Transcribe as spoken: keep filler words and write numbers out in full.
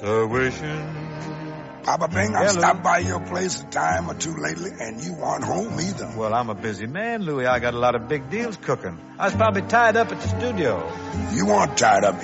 A wishing. Papa Bing, I Yeah, stopped Louis. by your place a time or two lately, and you weren't home either. Well, I'm a busy man, Louis. I got a lot of big deals cooking. I was probably tied up at the studio. You weren't tied up.